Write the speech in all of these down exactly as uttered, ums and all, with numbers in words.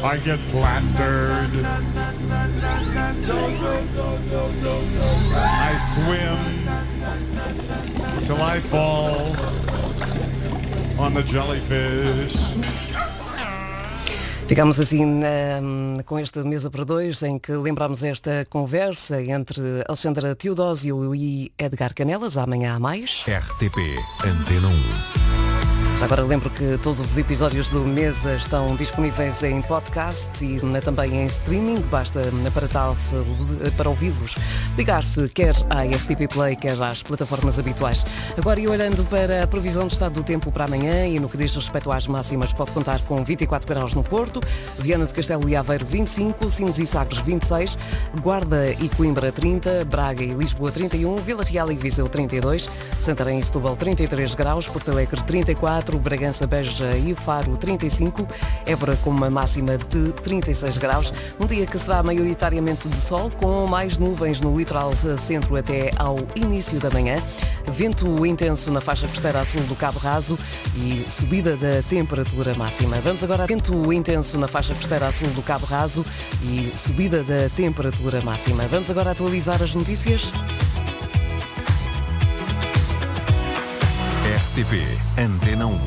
I get plastered. I swim till I fall on the jellyfish. Ficamos assim um, com esta mesa para dois, em que lembramos esta conversa entre Alexandra Teodósio e Edgar Canelas. Amanhã há mais. R T P Antena um. Agora lembro que todos os episódios do Mesa estão disponíveis em podcast e também em streaming. Basta para tal, para ouvi-los, ligar-se quer à R T P Play, quer às plataformas habituais. Agora, e olhando para a previsão do estado do tempo para amanhã e no que diz respeito às máximas, pode contar com vinte e quatro graus no Porto, Viana do Castelo e Aveiro vinte e cinco, Sines e Sagres vinte e seis, Guarda e Coimbra trinta, Braga e Lisboa trinta e um, Vila Real e Viseu trinta e dois, Santarém e Setúbal trinta e três graus, Porto Alegre trinta e quatro, Bragança, Beja e Faro trinta e cinco, Évora com uma máxima de trinta e seis graus, um dia que será maioritariamente de sol, com mais nuvens no litoral centro até ao início da manhã, vento intenso na faixa costeira a sul do Cabo Raso e subida da temperatura máxima. Vamos agora a vento intenso na faixa costeira a sul do Cabo Raso e subida da temperatura máxima. Vamos agora atualizar as notícias. R T P Antena um.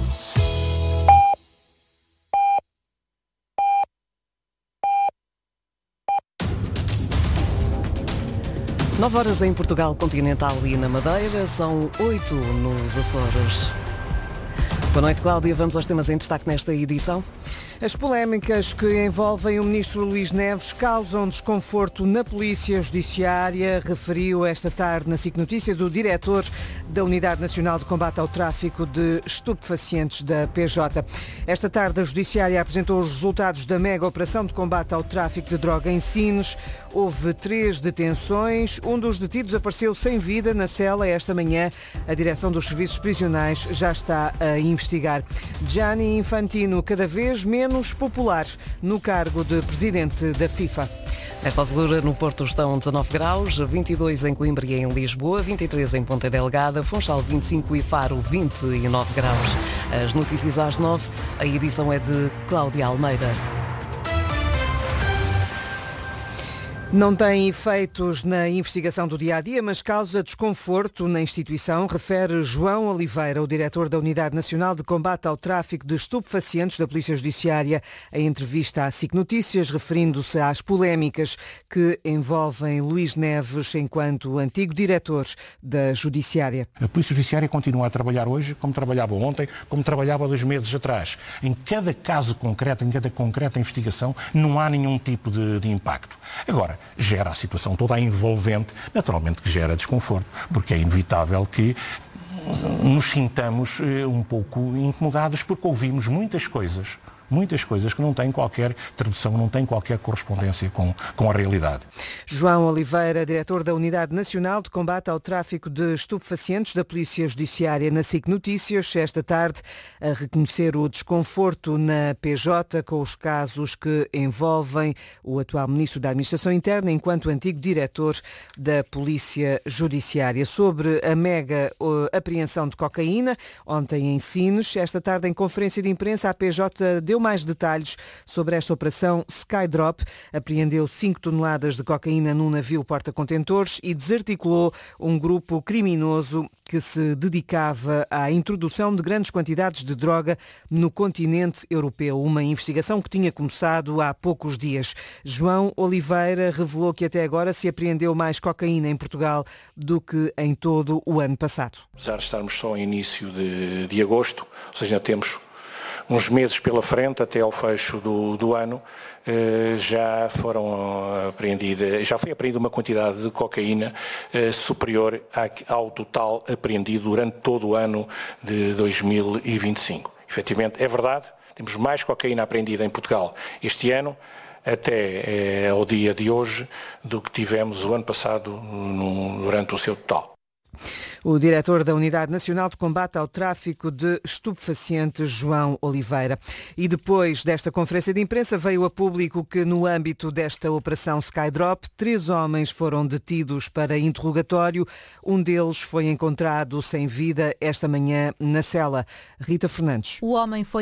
nove horas em Portugal continental e na Madeira, são oito nos Açores. Boa noite, Cláudia. Vamos aos temas em destaque nesta edição. As polémicas que envolvem o ministro Luís Neves causam desconforto na Polícia Judiciária, referiu esta tarde na SIC Notícias o diretor da Unidade Nacional de Combate ao Tráfico de Estupefacientes da P J. Esta tarde a Judiciária apresentou os resultados da mega operação de combate ao tráfico de droga em Sines. Houve três detenções. Um dos detidos apareceu sem vida na cela esta manhã. A direção dos serviços prisionais já está a investigar. Gianni Infantino, cada vez menos popular no cargo de presidente da FIFA. Nesta altura, no Porto estão dezanove graus, vinte e dois em Coimbra e em Lisboa, vinte e três em Ponta Delgada, Funchal vinte e cinco e Faro vinte e nove graus. As notícias às nove, a edição é de Cláudia Almeida. Não tem efeitos na investigação do dia-a-dia, mas causa desconforto na instituição, refere João Oliveira, o diretor da Unidade Nacional de Combate ao Tráfico de Estupefacientes da Polícia Judiciária, em entrevista à SIC Notícias, referindo-se às polémicas que envolvem Luís Neves enquanto antigo diretor da Judiciária. A Polícia Judiciária continua a trabalhar hoje como trabalhava ontem, como trabalhava dois meses atrás. Em cada caso concreto, em cada concreta investigação, não há nenhum tipo de, de impacto. Agora, gera a situação toda envolvente, naturalmente que gera desconforto, porque é inevitável que nos sintamos um pouco incomodados porque ouvimos muitas coisas, muitas coisas que não têm qualquer tradução, não têm qualquer correspondência com, com a realidade. João Oliveira, diretor da Unidade Nacional de Combate ao Tráfico de Estupefacientes da Polícia Judiciária na SIC Notícias, esta tarde, a reconhecer o desconforto na P J com os casos que envolvem o atual Ministro da Administração Interna enquanto antigo diretor da Polícia Judiciária. Sobre a mega apreensão de cocaína, ontem em Sines, esta tarde em conferência de imprensa, a P J deu mais detalhes sobre esta operação Skydrop. Apreendeu cinco toneladas de cocaína num navio porta-contentores e desarticulou um grupo criminoso que se dedicava à introdução de grandes quantidades de droga no continente europeu. Uma investigação que tinha começado há poucos dias. João Oliveira revelou que até agora se apreendeu mais cocaína em Portugal do que em todo o ano passado. Apesar de estarmos só em início de, de agosto, ou seja, temos uns meses pela frente até ao fecho do, do ano, eh, já foram apreendidas, já foi apreendida uma quantidade de cocaína eh, superior à, ao total apreendido durante todo o ano de dois mil e vinte e cinco. Efetivamente, é verdade, temos mais cocaína apreendida em Portugal este ano, até eh, ao dia de hoje, do que tivemos o ano passado no, durante o seu total. O diretor da Unidade Nacional de Combate ao Tráfico de Estupefacientes, João Oliveira. E depois desta conferência de imprensa veio a público que no âmbito desta operação Skydrop, três homens foram detidos para interrogatório. Um deles foi encontrado sem vida esta manhã na cela. Rita Fernandes. O homem foi